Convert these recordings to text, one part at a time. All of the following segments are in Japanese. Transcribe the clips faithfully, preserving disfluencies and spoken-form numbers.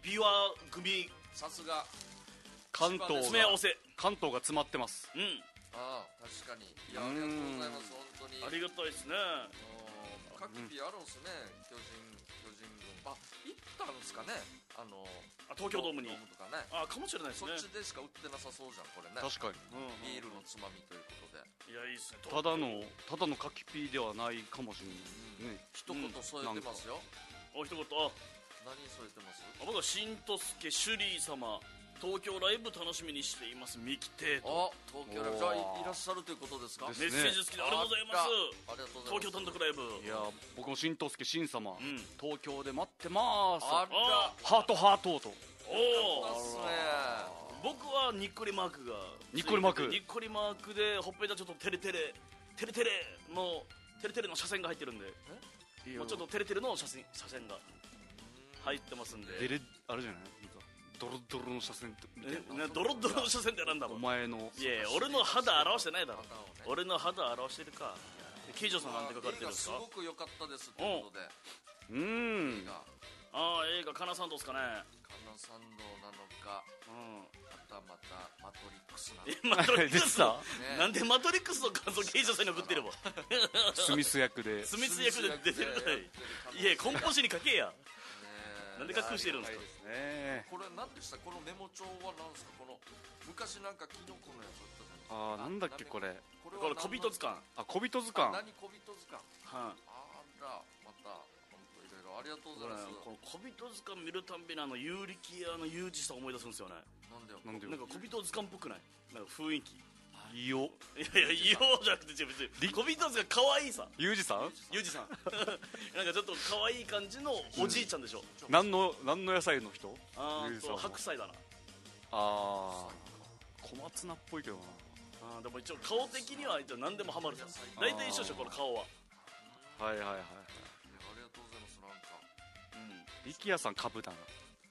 琵琶組、 さすが関東詰め合わせ。 関東が詰まってます。 うん、 ああ確かに。いやありがとうございます。本当にありがたいですね。 カキピあるんすね、巨人巨人軍。あ、行ったんですかね、あのあ、東京ドームに。 ドームとかね。 あ、かもしれないですね。 そっちでしか売ってなさそうじゃんこれね。 確かに、 うん、 ビールのつまみということで。 いや、いいっすね。 ただのただのカキピーではないかもしれない、ね、 一言添えてますよ。 お、一言。あ、 何添えてます？ 僕はしんとすけシュリー様、東京ライブ楽しみにしています、ミキテイと。 あ、東京ライブじゃあいらっしゃるということですか？ ですメッセージ付きでありがとうございます。 ありがとうございます。 東京単独ライブ。 いや僕も新藤助新様、 ん東京で待ってまーす。 あらハートハートとおお、 ですね。 僕はにっこりマークがにっこりマークにっこりマークでほっぺたちょっとテレテレテレテレのテレテレの車線が入ってるんで、もうちょっとテレテレの車線車線が入ってますんで。 デレあれじゃないなんかドロドロの車線みたいな。 え、ドロドロの車線ってなんだろう。 お前のいやいや、俺の肌表してないだろ。 肌をね俺の肌表してるか。ケイジョさんなんて書かれてるんですか？ 映画すごく良かったですということで。 うーん映画ああ、映画カナサンドですかね。 カナサンドなのか、 うん。 またまたマトリックスなのか。 え、マトリックス出てたねなんでマトリックスの感想ケイジョさんに送ってれば。 スミス役でスミス役で出てるからいいや、コンポジに書けや。なんで隠してるんですか？ ね。 これ何でした？このメモ帳は何ですか？この昔なんかキノコのやつあったじゃないですか。 あーなんだっけこれ。 これこれ小人図鑑。 あ小人図あ、 鑑。 何小人図鑑。 はい。 あらまた本当いろいろありがとうございます。 この小人図鑑見るたんびにあの有力屋のユージさん思い出すんですよね。 なんでよ。 なんでよなんか小人図鑑っぽくない？なんか雰囲気。 いいよいやいや、いようじゃなくて、別に小人図鑑可愛いさ。 ユージさんユージさんなんかちょっと可愛い感じのおじいちゃんでしょ。 何の何の野菜の人？ あーとユージさんは白菜だな。 あー小松菜っぽいけどな。 あーでも一応顔的には一応何でもハマるさ。大体一緒でしょこの顔は。 はいはいはいはい。 いやありがとうございます。なんかうん。 力也さん株だな。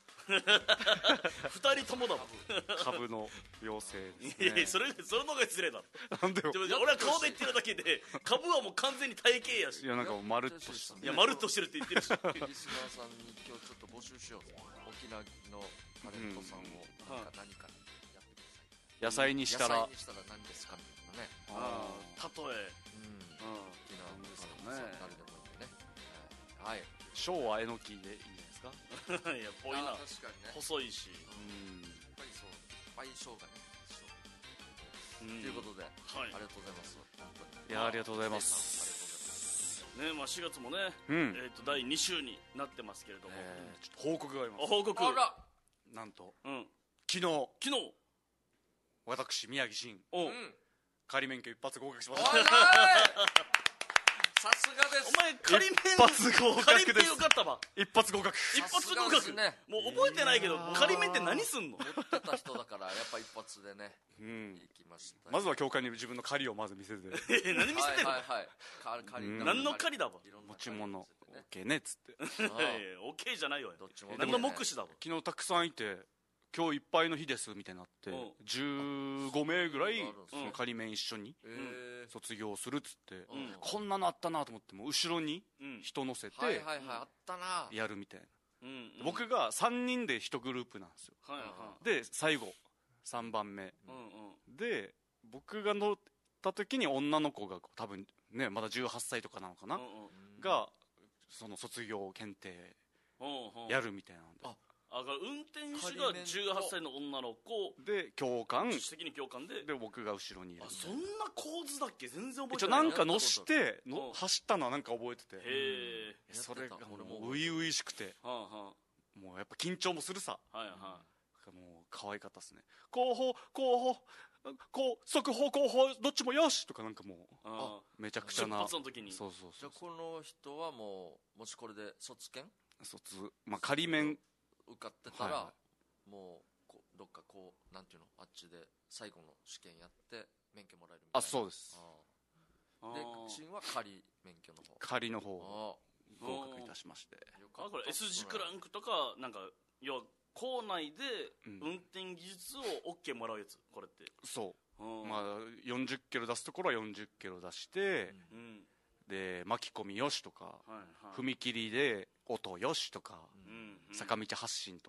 二人ともだもん。 株の妖精ですいやいや、 ね。 それそれの方が失礼だ。 なんでよ。 でも俺は顔で言ってるだけで、株はもう完全に体型やし。 いやなんかもうまるっとしたいや、まるっとしてるって言ってるし。 リスナーさんに今日ちょっと募集しよう。沖縄のタレントさんを何か何かやってください。 野菜にしたら野菜にしたら何ですかみたいなね。 あー例え。 うん。沖縄のタレントさん誰でもいいんでね。はい。 昭和えのきでいいんじゃないですか。 いや、ぽいな。 あー確かにね。 細いし。 うんやっぱりそう相性がね。 とということで、 はいありがとうございます。本当に。 いやありがとうございまあす。 ね、まあしがつもね、 うんえっとだいに週になってますけれども、 えーちょっと報告があります。 お報告。 りがとうございます。 なんとうん。 昨日昨日。 私宮城真おう。 あら。うん。 仮免許一発合格しまおした。 らーい。さすがです。 お前仮免一発合格です仮免よかったわ。 一発合格。 一発合さすがで格すね。 もう覚えてないけど仮免って何すんの？ 持ってた人だからやっぱ一発でねうん行きました。 まずは教官に自分の狩りをまず見せてえ何見せてんの？ はいはいはい。か借り何の狩りだわ。 いろんな持ち物借り見せてね OK ねっつっていやいやオッケーじゃないわよ。 どっちも何の目視だわ。 昨日たくさんいて今日いっぱいの日ですみたいになってうんじゅうご名ぐらいうんその仮免一緒にえー卒業するっつってうんこんなのあったなと思っても後ろにうん人乗せてはいはいはいあったな。 やるみたいなうんうん。 僕がさんにんでいちグループなんですよはいはで最後さんばんめい。うんうん。 で僕が乗った時に女の子が多分ねまだじゅうはっさいとかなのかなうんうんがその卒業検定うんうん。 やるみたいなんでああ、だから運転手がじゅうはっさいの女の子、 で教官自主的に教官で。 で僕が後ろにいるあ、そんな構図だっけ？全然覚え一応てない。 なんか乗してうんの走ったのはなんか覚えててへえ。 それがも俺もう初々しくてはもうやっぱ緊張もするさあはあ。はいはもう可愛かったですね後方後方こう速報後方どっちもよしとかなんかもうい。あめちゃくちゃな出発の時にそうそうそうじゃあこの人はもうもしこれで卒検卒まあ仮免受かってたらはもうこうどっかこうなんていうのあっちで最後の試験やって免許もらえるみたいな。 あそうですあーで新は仮免許の方。 仮の方をあ合格いたしましてーよかったあこれ エス 字クランクとかなんか要は校内で運転技術を OK もらうやつこれって。 そううんまあよんじゅっキロ出すところはよんじゅっキロ出してうんで巻き込みよしとかはいはい。 踏切で音よしとかうんうん坂道発進と